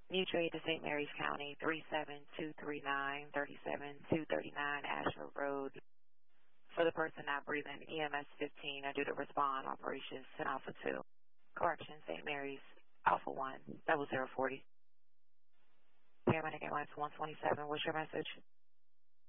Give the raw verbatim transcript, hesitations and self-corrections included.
Mutual Aid to Saint Mary's County, three seven two three nine, three seven two three nine Ashford Road. For the person not breathing, E M S fifteen are due to respond. Operations ten Alpha two. Correction, Saint Mary's Alpha one, double zero forty. Paramedic at line one twenty-seven. What's your message?